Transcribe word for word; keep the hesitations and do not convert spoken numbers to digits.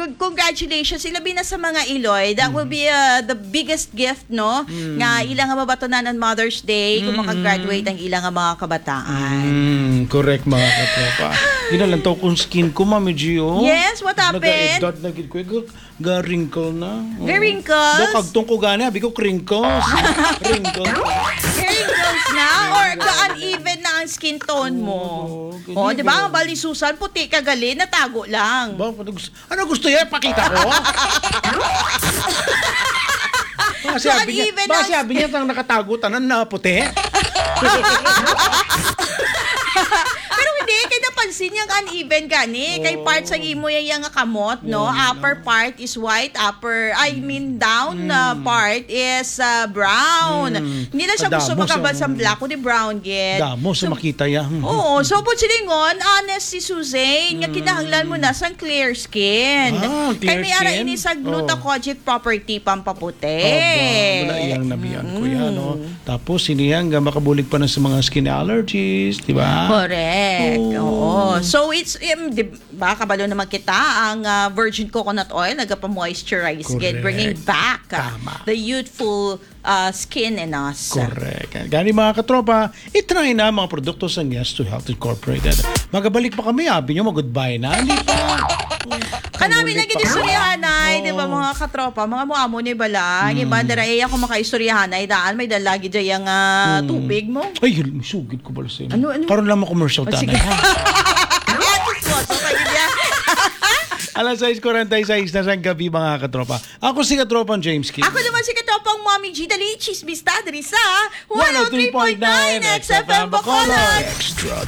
Con- congratulations. Ilabi na sa mga Iloy. That will be uh, the biggest gift, no? Mm. Nga ilang nga mabatonan ng Mother's Day kung Mm-mm. makagraduate ang ilang nga mga kabataan. Mm, correct mga katropa. Ginalan to kung skin ko, Mami Gio. Yes, what happened? Nag-edad na gid ko. Ga- Ga-wrinkle na. Oh. Ga-wrinkles? Do kagtong ko gani, abi ko crinkles. Wrinkles. Wrinkles na? Or ka-uneven na ang skin tone mo? Oo, Oh, di ba? ganyan. Ang balisusan, puti ka gali, natago lang. Ba, ano gusto, ano gusto yan? Pakita ko. Baka So, sabi niya, uneven baka ang- sabi niya tang nakatago tanan na puti. Pero hindi, kay napansin yung uneven gani. Kay Oh. parts ang imo yung nga kamot, no? Oh, Upper part is white, upper, I mean down na part is uh, brown. Mm. Hindi na siya gusto Kadamo sa- makabal sa black, kundi brown gid. Damo sa makita yan. Oo, so po silingon, honest si Suzanne, nga kinahanglan mo na sa clear skin. Ah, clear Kay may ara skin? ini sa glucoconjugate property pampaputi. Aba, wala iyang nabiyan ko yan, no? Tapos, siniyang ga makabulig pa na sa mga skin allergies, di ba? Correct. Oo. Oo. So it's um, di ba kabalo naman kita ang uh, virgin coconut oil nagapa-moisturize Correct. again, bringing back uh, Tama. the youthful uh, skin in us. Correct. Gani mga katropa, itry na mga produkto sa Yes to Health Incorporated. Magabalik pa kami, habi nyo, mag-goodbye na. Hindi pa. Kanami Mabulig lagi pa di kami. istoryahanay, Oo. di ba mga katropa, mga muamo ni bala, mm. iba dara iya ko makaistoryahanay daan may dalagi dyan yung uh, Mm. tubig mo. Ay, yun, sugid ko pala sa inyo. Ano, ano? Karoon lang mo commercial O, tanay. sige. So, kayo niya. Alas sais forty-six na sa gabi mga katropa. Ako si katropang James King. Ako naman si katropang Mommy G, dali, chismis ta, dali sa one oh three point nine X F M Bacolod. Extra